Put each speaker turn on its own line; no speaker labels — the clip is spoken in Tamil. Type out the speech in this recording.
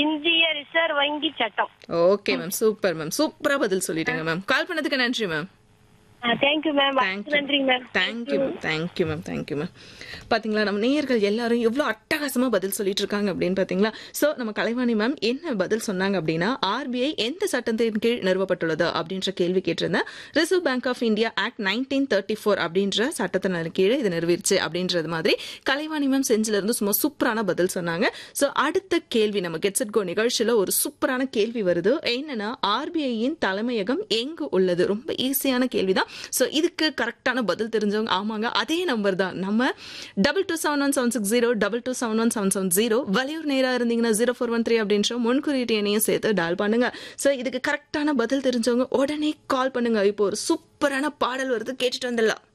இந்திய ரிசர்வ் வங்கி சட்டம்.
ஓகே மேம், சூப்பர் மேம், சூப்பரா பதில் சொல்லிட்டீங்க மேம். கால் பண்ணதுக்கு நன்றி மேம்.
Thank you ma'am. நன்றி ma'am.
Thank you ma'am, thank you ma'am, thank you ma'am. பாத்தீங்களா, நம்ம நேயர்கள் எல்லாரும் எவ்வளவு அட்டகாசமா பதில் சொல்லிட்டு இருக்காங்க அப்படின்னு பாத்தீங்களா. சோ நம்ம கலைவாணி மேம் என்ன பதில் சொன்னாங்க அப்படின்னா, ஆர்பிஐ எந்த சட்டத்தின் கீழ் நிறுவப்பட்டுள்ளது அப்படின்ற கேள்வி கேட்டிருந்தேன். Reserve bank of India act 1934 அப்படின்ற சட்டத்தின் கீழே இது நிறுவிருச்சு அப்படின்றது மாதிரி கலைவாணி மேம் செஞ்சில இருந்து சும்மா சூப்பரான பதில் சொன்னாங்க. சோ அடுத்த கேள்வி நம்ம கெட் செட் கோ நிகழ்ச்சியில ஒரு சூப்பரான கேள்வி வருது. என்னன்னா, ஆர்பிஐயின் தலைமையகம் எங்கு உள்ளது? ரொம்ப ஈஸியான கேள்விதான். சோ இதுக்கு கரெக்டான பதில் தெரிஞ்சவங்க, ஆமாங்க, அதே நம்பர் தான் நம்ம 227176 22717770. வெளியூர் நேரா இருந்தீங்கன்னா 0413 அப்படின்ற முன்குறியீட்டு எண்ணையும் சேர்த்து டயல் பண்ணுங்க. சோ இதுக்கு கரெக்டான பதில் தெரிஞ்சவங்க உடனே கால் பண்ணுங்க. இப்போ ஒரு சூப்பரான பாடல் வருது, கேட்டுட்டு வந்துடலாம்.